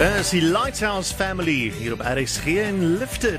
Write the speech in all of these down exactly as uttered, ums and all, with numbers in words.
Is die Lighthouse Family hier op R S G en Lifted.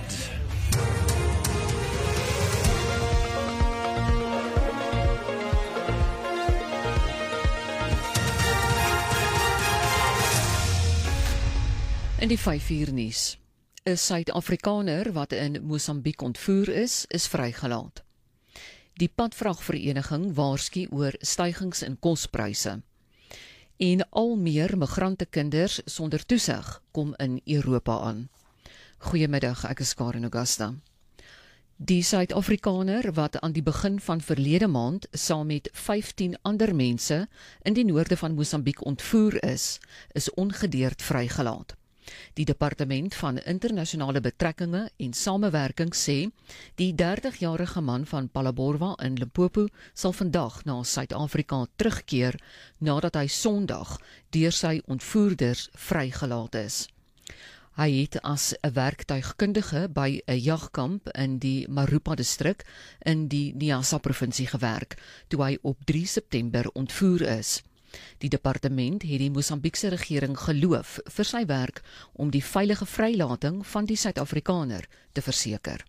In die vyf uur nuus. 'n Suid-Afrikaner wat in Mosambiek ontvoer is, is vrygelaat. Die padvragvereniging waarsku oor stygings in kospryse. En al meer migrante kinders sonder toesig kom in Europa aan. Goeiemiddag, ek is Karen Augusta. Die Suid-Afrikaner wat aan die begin van verlede maand saam met vyftien ander mense in die noorde van Mosambiek ontvoer is, is ongedeerd vrygelaat. Die Departement van Internasionale Betrekkinge en Samewerking sê, die dertigjarige man van Phalaborwa in Limpopo sal vandag na Suid-Afrika terugkeer nadat hy Sondag deur sy ontvoerders vrygelaat is. Hy het as 'n werktuigkundige by 'n jagkamp in die Marupa-distrik in die Niassa-provinsie gewerk, toe hy op drie September ontvoer is. Die departement het die Mosambiekse regering geloof vir sy werk om die veilige vrylating van die Suid-Afrikaner te verseker.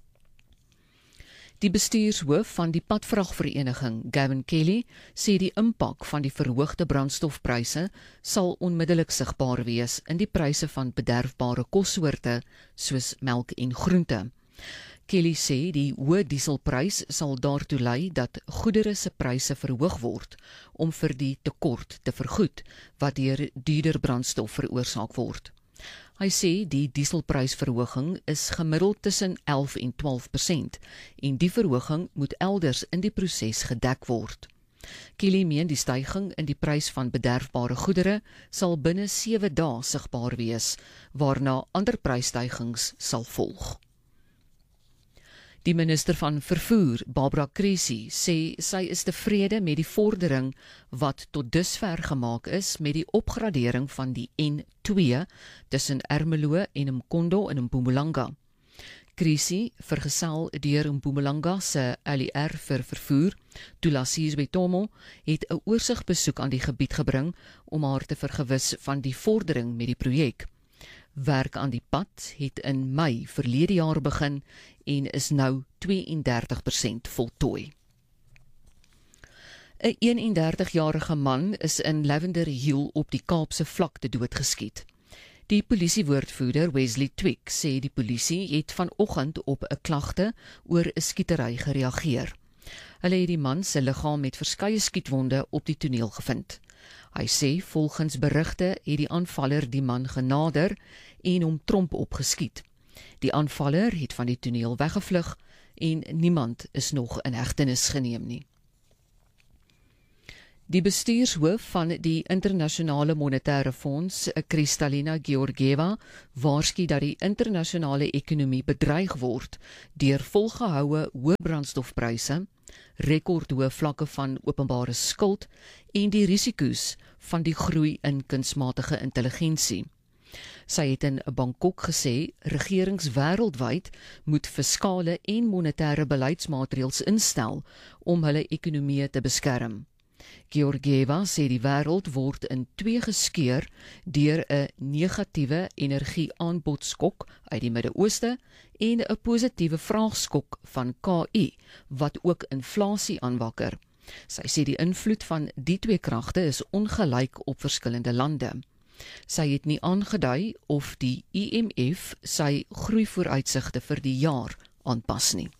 Die bestuurshoof van die padvragvereniging, Gavin Kelly, sê die impak van die verhoogde brandstofpryse sal onmiddellik sigbaar wees in die pryse van bederfbare kossoorte soos melk en groente. Kelly sê die hoë dieselprys sal daartoe lei dat goedere se pryse verhoog word om vir die tekort te vergoed wat deur duurder brandstof veroorsaak word. Hy sê die dieselprysverhoging is gemiddeld tussen elf en twaalf persent en die verhoging moet elders in die proses gedek word. Kelly meen die styging in die prys van bederfbare goedere sal binne sewe dae sigbaar wees, waarna ander prysstygings sal volg. Die minister van Vervoer, Barbara Creecy, sê sy is tevrede met die vordering wat tot dusver gemaak is met die opgradering van die N twee tussen Ermelo en Mkondo in Mpumalanga. Creecy, vergesel deur Mpumalanga se L E R vir vervoer, Thulasizwe Tomo, het 'n oorsigbesoek aan die gebied gebring om haar te vergewis van die vordering met die projek. Werk aan die pad het in Mei verlede jaar begin en is nou twee en dertig persent voltooi. 'n een-en-dertigjarige man is in Lavender Hill op die Kaapse vlakte doodgeskiet. Die polisiewoordvoerder Wesley Twig sê die polisie het vanoggend op 'n klagte oor 'n skietery gereageer. Hulle het die man se liggaam met verskeie skietwonde op die toneel gevind. Hy sê volgens berigte het die aanvaller die man genader en hom tromp opgeskiet. Die aanvaller het van die toneel weggevlug en niemand is nog in hegtenis geneem nie. Die bestuurshoof van die Internasionale Monetaire Fonds, Kristalina Georgieva, waarsku dat die internasionale ekonomie bedreig word deur volgehoue hoë brandstofpryse, rekordhoë vlakke van openbare skuld en die risiko's van die groei in kunsmatige intelligensie. Sy het in Bangkok gesê, regerings wêreldwyd moet fiskale en monetêre beleidsmaatreëls instel om hulle ekonomieë te beskerm. Georgieva sê die wêreld word in twee geskeur deur 'n negatiewe energieaanbodskok uit die Midde-Ooste en 'n positiewe vraagskok van K I wat ook inflasie aanwakker. Sy sê die invloed van die twee kragte is ongelyk op verskillende lande. Sy het nie aangedui of die I M F sy groeivooruitsigte vir die jaar aanpas nie.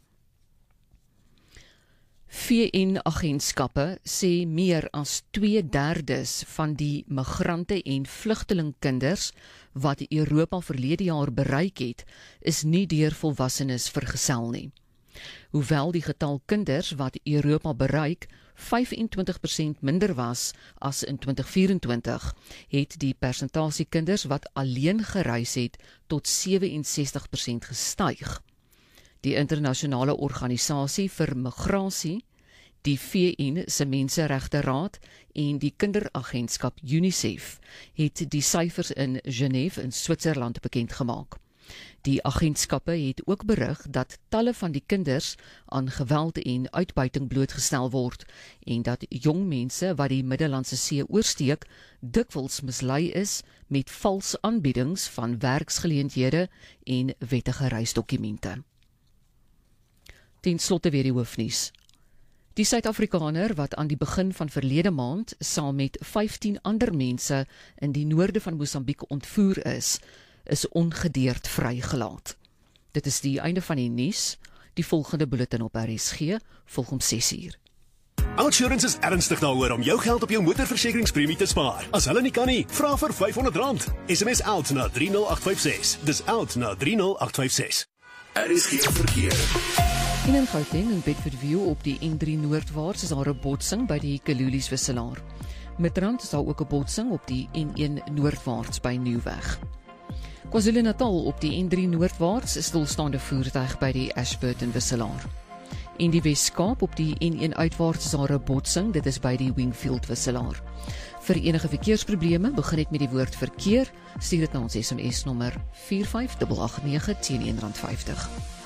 V N-agentskappe sê meer as twee derdes van die migrante en vlugtelingkinders wat Europa verlede jaar bereik het, is nie deur volwassenes vergesel nie. Hoewel die getal kinders wat Europa bereik vyf en twintig persent minder was as in twintig vyf en twintig, het die persentasie kinders wat alleen gereis het tot sewe en sestig persent gestyg. Die internasionale organisasie vir migrasie, die V N se Menseregte Raad en die kinderagentskap UNICEF het die syfers in Genève in Switserland bekend gemaak. Die agentskappe het ook berig dat talle van die kinders aan geweld en uitbuiting blootgestel word en dat jong mense wat die Middellandse See oorsteek dikwels mislei is met vals aanbiedings van werksgeleenthede en wettige reisdokumente. Ten slotte weer die hoofnuus. Die Suid-Afrikaner wat aan die begin van verlede maand saam met vyftien ander mense in die noorde van Mosambiek ontvoer is, is ongedeerd vrygelaat. Dit is die einde van die nuus. Die volgende bulletin op R S G volg om ses uur. Outsurance is ernstig daaroor om jou geld op jou motorversekeringspremie te spaar. As hulle nie kan nie, vra vir vyf honderd rand. S M S out na drie nul agt vyf ses. Dis out na drie nul agt vyf ses. R S G verkeer. In in Gauteng en Bedfordview op die N drie noordwaarts is daar 'n botsing by die Kalulies wisselaar. Midrand is daar ook 'n botsing op die N een noordwaarts by Nieuwweg. KwaZulu-Natal op die N drie noordwaarts is stilstaande voertuig by die Ashburton wisselaar. In die Wes-Kaap op die N een uitwaarts is daar 'n botsing, dit is by die Wingfield wisselaar. Vir enige verkeersprobleme, begin net met die woord verkeer, stuur dit na ons S M S nommer vier vyf agt agt nege teen een rand vyftig.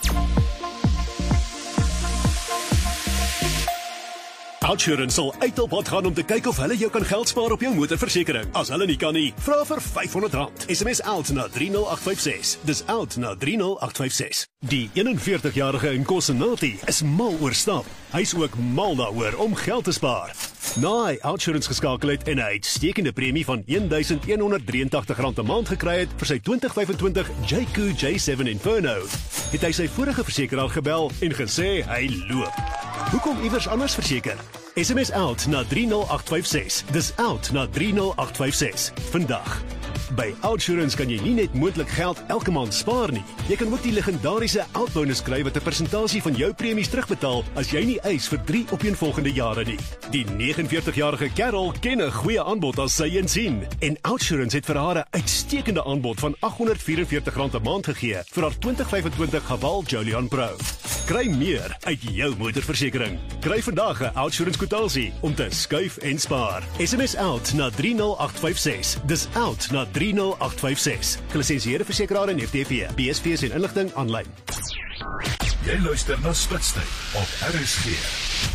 Outsurance sal uit op pad gaan om te kyk of hulle jou kan geld spaar op jou motorversekering. As hulle nie kan nie, vra vir vyf honderd rand. S M S out na drie nul agt vyf ses. Dis out na drie nul agt vyf ses. Die eenenveertig-jarige Nkosinati is mal oor stap. Hy's ook mal daaroor om geld te spaar. Na hy Outsurance geskakel het en 'n uitstekende premie van een duisend een honderd drie en tagtig rand 'n maand gekry het vir sy twintig vyf en twintig J Q J sewe Inferno, het hy sy vorige versekeraar gebel en gesê hy loop. Hoekom iewers anders verseker? S M S out na drie nul agt vyf ses. Dis out na drie nul agt vyf ses. Vandag. By Outsurance kan jy nie net moontlik geld elke maand spaar nie. Jy kan ook die legendariese Outbonus kry wat 'n persentasie van jou premies terugbetaal as jy nie eis vir drie opeenvolgende jare nie. Die negenenveertig-jarige Carol ken 'n goeie aanbod as sy een sien. En Outsurance het vir haar 'n uitstekende aanbod van agt honderd vyf en veertig rand 'n maand gegee vir haar twintig vyf en twintig Haval Jolion Pro. Kry meer uit jou motorversekering. Kry vandag 'n Outsurance kwotasie om te skuif en spaar. S M S out na drie nul agt vyf ses. Dis out na drie nul agt vyf ses. Gelisensieerde versekeraar en F T V. B S V's en inligting aanlyn. Jy luister na Spitstyd op R S G.